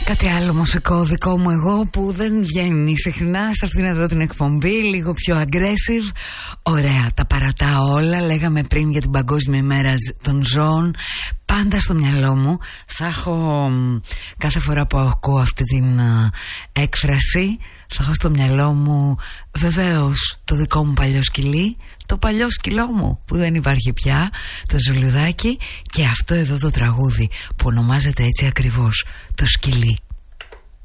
Κάτι άλλο μουσικό δικό μου εγώ που δεν βγαίνει συχνά σε αυτήν εδώ την εκπομπή, λίγο πιο aggressive. Ωραία, τα παρατάω όλα. Λέγαμε πριν για την Παγκόσμια ημέρα των ζώων. Πάντα στο μυαλό μου θα έχω, κάθε φορά που ακούω αυτή την έκφραση, θα έχω στο μυαλό μου βεβαίως το δικό μου παλιό σκυλί, το παλιό σκυλό μου που δεν υπάρχει πια, το Ζουλουδάκι, και αυτό εδώ το τραγούδι που ονομάζεται έτσι ακριβώς, το σκυλί.